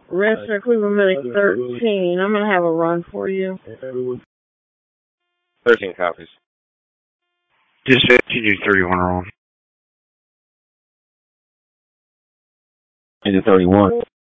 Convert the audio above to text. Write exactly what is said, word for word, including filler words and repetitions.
Register Cleveland Medic thirteen. I'm going to have a run for you. thirteen copies. Dispatch, you do thirty-one wrong. Is it thirty-one?